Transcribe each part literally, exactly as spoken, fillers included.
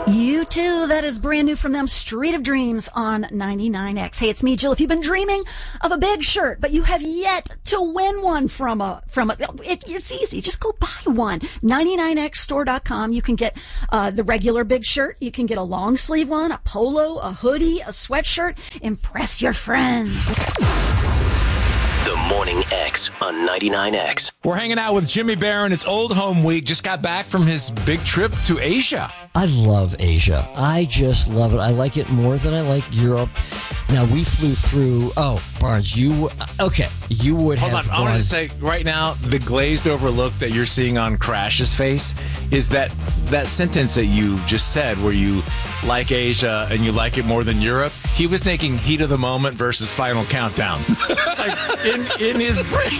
You too. That is brand new from them, Street of Dreams on ninety-nine X. Hey, it's me, Jill. If you've been dreaming of a big shirt, but you have yet to win one from a, from a, it, it's easy. Just go buy one. ninety-nine X store dot com. You can get, uh, the regular big shirt. You can get a long sleeve one, a polo, a hoodie, a sweatshirt. Impress your friends. The Morning X on ninety-nine X. We're hanging out with Jimmy Barron. It's Old Home Week. Just got back from his big trip to Asia. I love Asia. I just love it. I like it more than I like Europe. Now, we flew through... Oh, Barnes, you... Okay, you would Hold have... on, I want to say right now, the glazed over look that you're seeing on Crash's face is that that sentence that you just said where you like Asia and you like it more than Europe. He was thinking Heat of the Moment versus Final Countdown. Like, in, in his brain.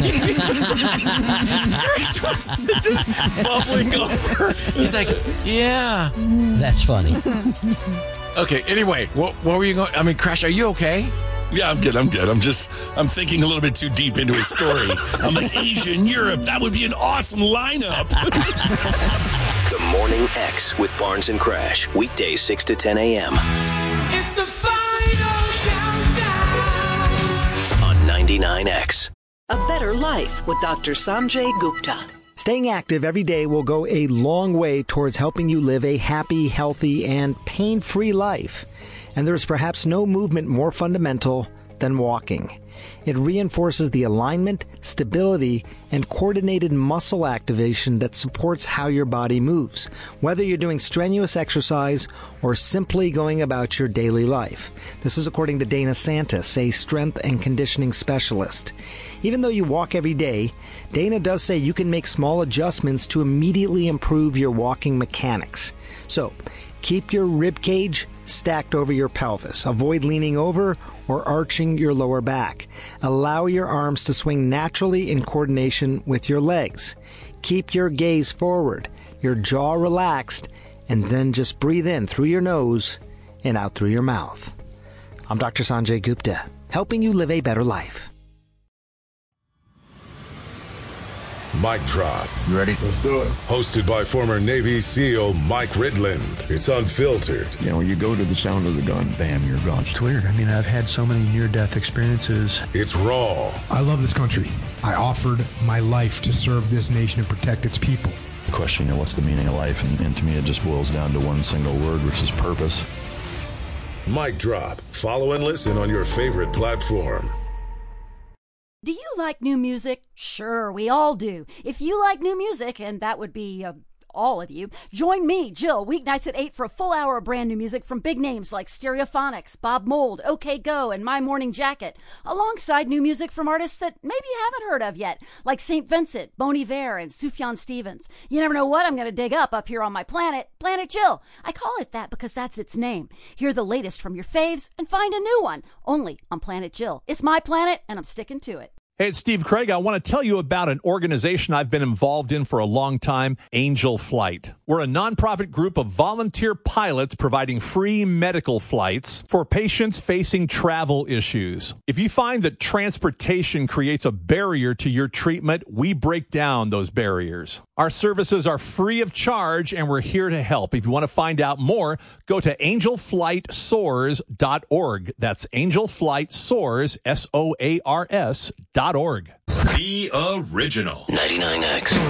It was just bubbling over. He's like, yeah. That's funny. Okay, anyway, what, what were you going... I mean, Crash, are you okay? Yeah, I'm good. I'm good. I'm just, I'm thinking a little bit too deep into his story. I'm like, Asia and Europe, that would be an awesome lineup. The Morning X with Barnes and Crash. Weekdays six to ten a.m. It's the final countdown on ninety-nine X. A Better Life with Doctor Sanjay Gupta. Staying active every day will go a long way towards helping you live a happy, healthy, and pain-free life. And there's perhaps no movement more fundamental than walking. It reinforces the alignment, stability, and coordinated muscle activation that supports how your body moves, whether you're doing strenuous exercise or simply going about your daily life. This is according to Dana Santis, a strength and conditioning specialist. Even though you walk every day, Dana does say you can make small adjustments to immediately improve your walking mechanics. So, keep your rib cage stacked over your pelvis. Avoid leaning over or arching your lower back. Allow your arms to swing naturally in coordination with your legs. Keep your gaze forward, your jaw relaxed, and then just breathe in through your nose and out through your mouth. I'm Doctor Sanjay Gupta, helping you live a better life. Mic Drop. You ready? Let's do it. Hosted by former Navy SEAL Mike Ridland. It's unfiltered. You know, when you go to the sound of the gun, bam, you're gone. It's weird. I mean, I've had so many near-death experiences. It's raw. I love this country. I offered my life to serve this nation and protect its people. The question, you know, what's the meaning of life? And, and to me, it just boils down to one single word, which is purpose. Mic Drop. Follow and listen on your favorite platform. Do you like new music? Sure, we all do. If you like new music, and that would be uh, all of you, join me, Jill, weeknights at eight for a full hour of brand new music from big names like Stereophonics, Bob Mould, OK Go, and My Morning Jacket, alongside new music from artists that maybe you haven't heard of yet, like Saint Vincent, Bon Iver, and Sufjan Stevens. You never know what I'm going to dig up up here on my planet, Planet Jill. I call it that because that's its name. Hear the latest from your faves and find a new one, only on Planet Jill. It's my planet, and I'm sticking to it. Hey, it's Steve Craig. I want to tell you about an organization I've been involved in for a long time, Angel Flight. We're a nonprofit group of volunteer pilots providing free medical flights for patients facing travel issues. If you find that transportation creates a barrier to your treatment, we break down those barriers. Our services are free of charge, and we're here to help. If you want to find out more, go to angel flight soars dot org. That's Angel Flight Soars, S O A R S, dot org. The original ninety-nine X.